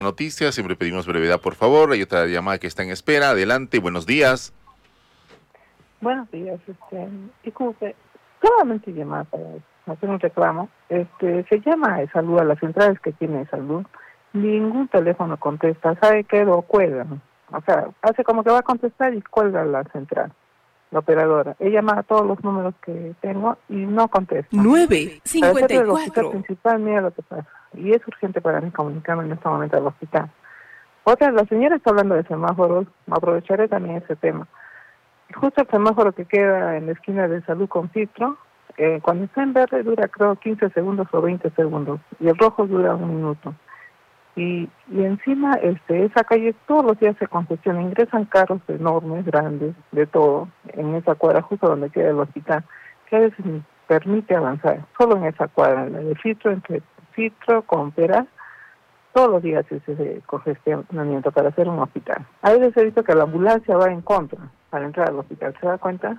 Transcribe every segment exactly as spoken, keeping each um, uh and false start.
Noticias, siempre pedimos brevedad, por favor. Hay otra llamada que está en espera. Adelante, buenos días. Buenos días, este, disculpe, solamente llamar para hacer un reclamo. Este, se llama de salud a las centrales que tiene de salud, ningún teléfono contesta, ¿sabe qué? Lo cuelgan. O sea, hace como que va a contestar y cuelga la central, la operadora. He llamado a todos los números que tengo y no contesta. nueve cincuenta y Para el hospital cuatro. principal, mira lo que pasa. Y es urgente para mí comunicarme en este momento al hospital. Otra, la señora está hablando de semáforos, aprovecharé también ese tema. Justo el semáforo que queda en la esquina de salud con filtro, eh, cuando está en verde dura creo quince segundos o veinte segundos, y el rojo dura un minuto. Y, y encima este esa calle todos los días se congestiona, ingresan carros enormes, grandes, de todo, en esa cuadra justo donde queda el hospital, que a veces ni permite avanzar, solo en esa cuadra, la de filtro, entre filtro con Peral, todos los días es ese congestionamiento para hacer un hospital. A veces he visto que la ambulancia va en contra para entrar al hospital, ¿se da cuenta?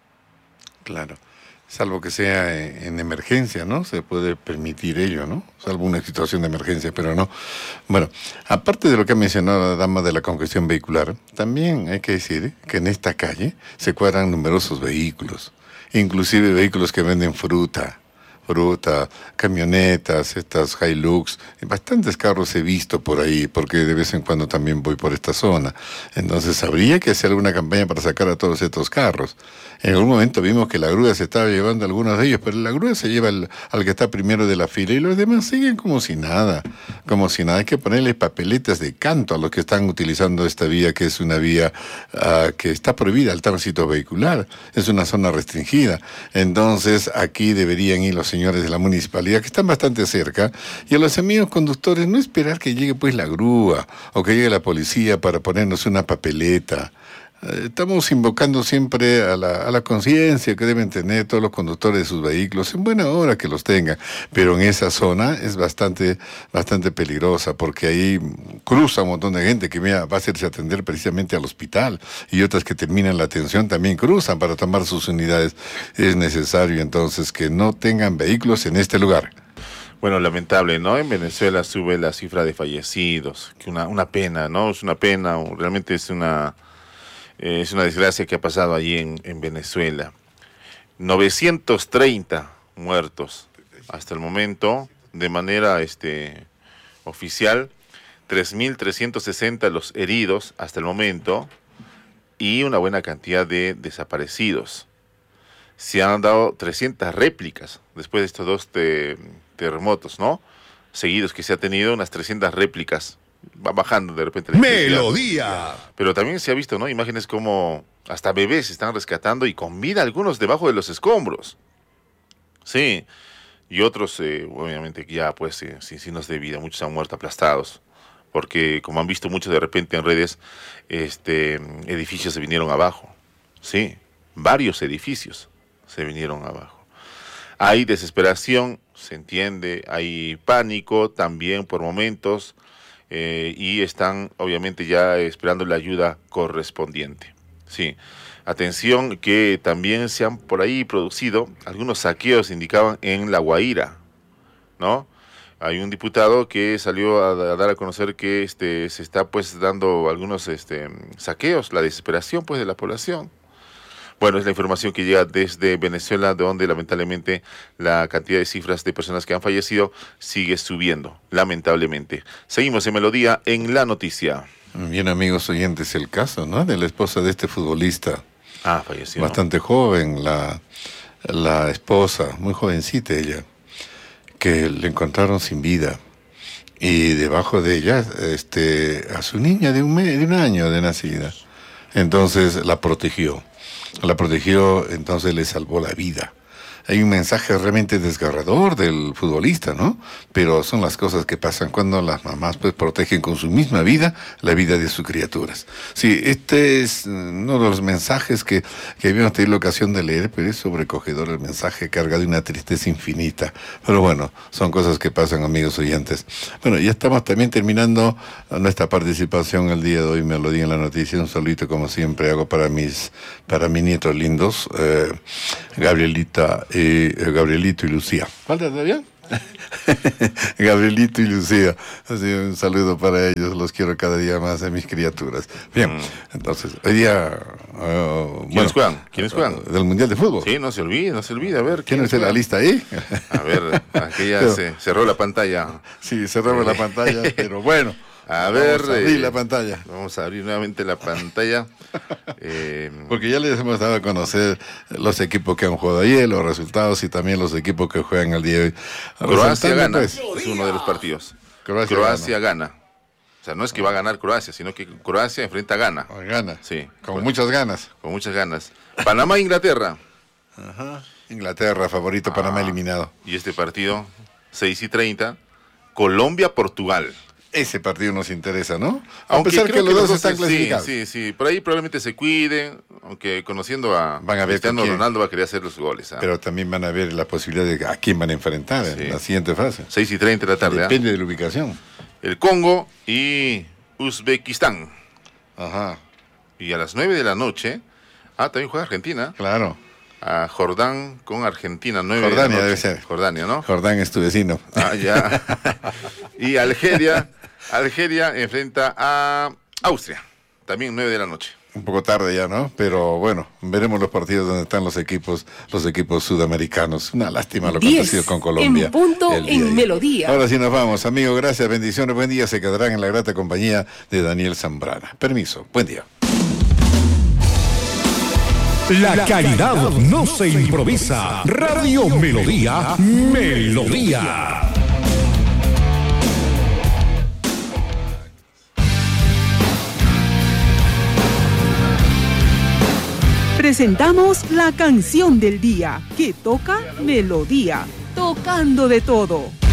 Claro, salvo que sea en emergencia, ¿no? Se puede permitir ello, ¿no? Salvo una situación de emergencia, pero no. Bueno, aparte de lo que ha mencionado la dama de la congestión vehicular, también hay que decir que en esta calle se cuadran numerosos vehículos, inclusive vehículos que venden fruta, fruta, camionetas, estas Hilux, bastantes carros he visto por ahí, porque de vez en cuando también voy por esta zona. Entonces habría que hacer alguna campaña para sacar a todos estos carros. En algún momento vimos que la grúa se estaba llevando a algunos de ellos, pero la grúa se lleva al, al que está primero de la fila y los demás siguen como si nada, como si nada. Hay que ponerle papeletas de canto a los que están utilizando esta vía, que es una vía uh, que está prohibida al tránsito vehicular, es una zona restringida. Entonces aquí deberían ir los señores de la municipalidad, que están bastante cerca, y a los amigos conductores no esperar que llegue pues la grúa o que llegue la policía para ponernos una papeleta. Estamos invocando siempre a la, a la conciencia que deben tener todos los conductores de sus vehículos, en buena hora que los tengan, pero en esa zona es bastante bastante peligrosa, porque ahí cruza un montón de gente que mira, va a hacerse atender precisamente al hospital, y otras que terminan la atención también cruzan para tomar sus unidades. Es necesario entonces que no tengan vehículos en este lugar. Bueno, lamentable, ¿no? En Venezuela sube la cifra de fallecidos, que una, una pena, ¿no? Es una pena, realmente es una... Eh, es una desgracia que ha pasado allí en, en Venezuela. novecientos treinta muertos hasta el momento, de manera este, oficial, tres mil trescientos sesenta los heridos hasta el momento, y una buena cantidad de desaparecidos. Se han dado trescientas réplicas después de estos dos te, terremotos, ¿no? Seguidos que se ha tenido, unas trescientas réplicas. Va bajando de repente la Melodía. Pero también se ha visto, ¿no? Imágenes como hasta bebés se están rescatando y con vida algunos debajo de los escombros. Sí. Y otros, eh, obviamente, ya pues eh, sin signos de vida. Muchos han muerto aplastados. Porque, como han visto muchos de repente en redes, este, edificios se vinieron abajo. Sí. Varios edificios se vinieron abajo. Hay desesperación, se entiende. Hay pánico también por momentos. Eh, y están obviamente ya esperando la ayuda correspondiente. Sí, atención que también se han por ahí producido algunos saqueos, indicaban, en La Guaira, ¿no? Hay un diputado que salió a, a dar a conocer que este se está pues dando algunos este saqueos, la desesperación pues de la población. Bueno, es la información que llega desde Venezuela, donde lamentablemente la cantidad de cifras de personas que han fallecido sigue subiendo, lamentablemente. Seguimos en Melodía en la noticia. Bien, amigos oyentes, el caso, ¿no?, de la esposa de este futbolista. Ah, falleció. Bastante joven, la, la esposa, muy jovencita ella, que le encontraron sin vida. Y debajo de ella, este, a su niña de un, mes, de un año de nacida. Entonces la protegió. La protegió, entonces le salvó la vida. Hay un mensaje realmente desgarrador del futbolista, ¿no? Pero son las cosas que pasan cuando las mamás pues protegen con su misma vida la vida de sus criaturas. Sí, este es uno de los mensajes que, que habíamos tenido la ocasión de leer, pero es sobrecogedor el mensaje, cargado de una tristeza infinita. Pero bueno, son cosas que pasan, amigos oyentes. Bueno, ya estamos también terminando nuestra participación el día de hoy, Melodía en la Noticia. Un saludito, como siempre, hago para mis, para mis nietos lindos, eh, Gabrielita, eh, Gabrielito y Lucía. ¿Falta todavía? Gabrielito y Lucía. Así, un saludo para ellos, los quiero cada día más a mis criaturas. Bien, mm. entonces, hoy día... Uh, ¿Quiénes bueno, juegan? ¿Quiénes juegan? Uh, del Mundial de Fútbol. Sí, no se olvide, no se olvide. A ver, ¿quién es la lista ahí? A ver, aquella pero, se cerró la pantalla. Sí, cerró la pantalla, pero bueno. A ver, vamos a abrir eh, la pantalla. Vamos a abrir nuevamente la pantalla. eh, Porque ya les hemos dado a conocer los equipos que han jugado ayer, los resultados y también los equipos que juegan el día de hoy. Croacia gana, pues, es uno de los partidos. Croacia, Croacia gana. gana. O sea, no es que va a ganar Croacia, sino que Croacia enfrenta a Ghana. Gana. Sí. Con bueno, muchas ganas. Con muchas ganas. Panamá, Inglaterra. Ajá. Inglaterra, favorito, ah, Panamá eliminado. Y este partido, seis y treinta, Colombia, Portugal. Ese partido nos interesa, ¿no? A aunque pesar que los dos están sí, clasificados. Sí, sí, por ahí probablemente se cuiden, aunque conociendo a, van a ver Cristiano Ronaldo va a querer hacer los goles. ¿eh? Pero también van a ver la posibilidad de a quién van a enfrentar sí. en la siguiente fase. seis y treinta de la tarde. Depende ¿eh? de la ubicación. El Congo y Uzbekistán. Ajá. Y a las nueve de la noche, ah, también juega Argentina. Claro. A Jordán con Argentina, nueve Jordania de la noche. Debe ser. Jordania, ¿no? Jordán es tu vecino. Ah, ya. Y Algeria, Algeria enfrenta a Austria, también nueve de la noche. Un poco tarde ya, ¿no? Pero bueno, veremos los partidos donde están los equipos, los equipos sudamericanos. Una lástima lo que ha acontecido con Colombia. En punto en Melodía. Ahora sí nos vamos, amigo. Gracias, bendiciones, buen día. Se quedarán en la grata compañía de Daniel Zambrana. Permiso, buen día. La calidad no se improvisa. Radio Melodía, Melodía. Presentamos la canción del día que toca Melodía, tocando de todo.